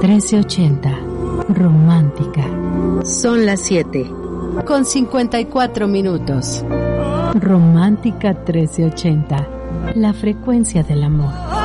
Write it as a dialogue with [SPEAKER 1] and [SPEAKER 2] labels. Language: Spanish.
[SPEAKER 1] 1380. Romántica.
[SPEAKER 2] Son las 7:54.
[SPEAKER 1] Romántica 1380. La frecuencia del amor.